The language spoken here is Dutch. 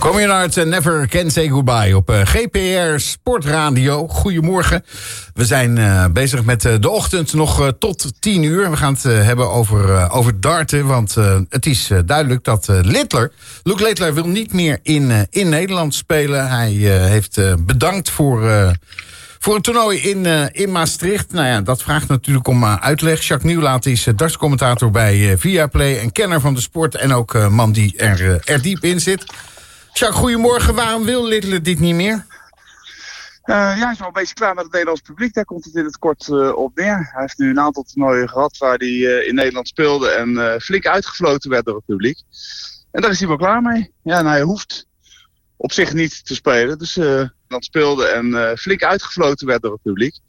Kom je naar het Never Can Say Goodbye op GPR Sportradio. Goedemorgen. We zijn bezig met de ochtend nog tot 10 uur. We gaan het hebben over darten. Want het is duidelijk dat Luke Littler wil niet meer in Nederland spelen. Hij heeft bedankt voor het toernooi in Maastricht. Nou ja, dat vraagt natuurlijk om uitleg. Jacques Nieuwlaat is dartscommentator bij Viaplay en kenner van de sport. En ook man die er diep in zit. Jacques, goedemorgen. Waarom wil Littler dit niet meer? Hij is wel een beetje klaar met het Nederlands publiek. Daar komt het in het kort op neer. Hij heeft nu een aantal toernooien gehad waar hij in Nederland speelde en flink uitgefloten werd door het publiek. En daar is hij wel klaar mee. Ja, en hij hoeft op zich niet te spelen. Dus Nederland speelde en flink uitgefloten werd door het publiek.